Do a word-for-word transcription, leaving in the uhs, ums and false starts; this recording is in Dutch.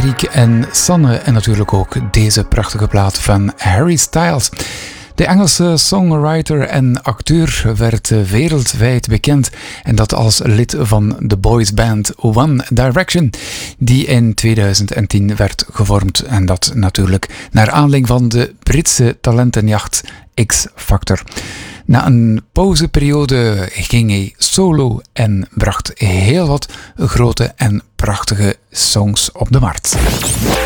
Frederik en Sanne en natuurlijk ook deze prachtige plaat van Harry Styles. De Engelse songwriter en acteur werd wereldwijd bekend en dat als lid van de boysband One Direction, die in tweeduizend tien werd gevormd en dat natuurlijk naar aanleiding van de Britse talentenjacht X Factor. Na een pauzeperiode ging hij solo en bracht heel wat grote en prachtige songs op de markt.